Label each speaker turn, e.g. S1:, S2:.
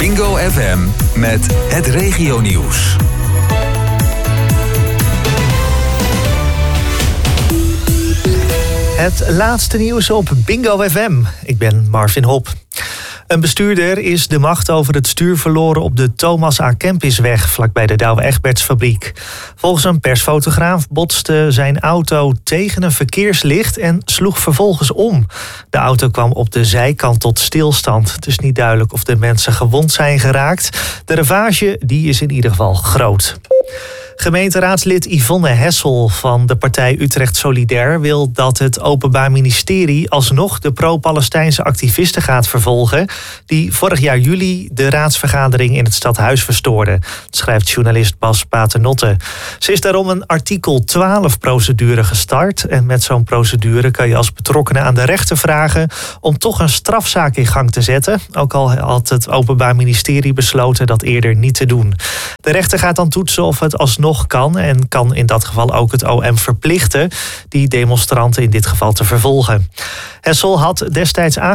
S1: Bingo FM met het regionieuws.
S2: Het laatste nieuws op Bingo FM. Ik ben Marvin Hop. Een bestuurder is de macht over het stuur verloren op de Thomas A. Kempisweg, vlakbij de Douwe Egbertsfabriek. Volgens een persfotograaf botste zijn auto tegen een verkeerslicht en sloeg vervolgens om. De auto kwam op de zijkant tot stilstand. Het is niet duidelijk of de mensen gewond zijn geraakt. De ravage die is in ieder geval groot. Gemeenteraadslid Yvonne Hessel van de partij Utrecht Solidair wil dat het Openbaar Ministerie alsnog de pro-Palestijnse activisten gaat vervolgen die vorig jaar juli de raadsvergadering in het stadhuis verstoorden, schrijft journalist Bas Paternotte. Ze is daarom een artikel 12-procedure gestart en met zo'n procedure kan je als betrokkenen aan de rechter vragen om toch een strafzaak in gang te zetten, ook al had het Openbaar Ministerie besloten dat eerder niet te doen. De rechter gaat dan toetsen of het alsnog kan en kan in dat geval ook het OM verplichten die demonstranten in dit geval te vervolgen. Hessel had destijds